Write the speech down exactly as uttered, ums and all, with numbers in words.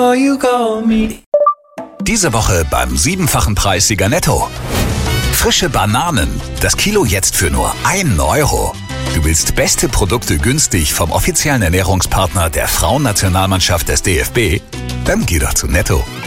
before you go me. Diese Woche beim siebenfachen Preissieger Netto. Frische Bananen, das Kilo jetzt für nur einen Euro. Du willst beste Produkte günstig vom offiziellen Ernährungspartner der Frauennationalmannschaft des D F B? Dann geh doch zu Netto.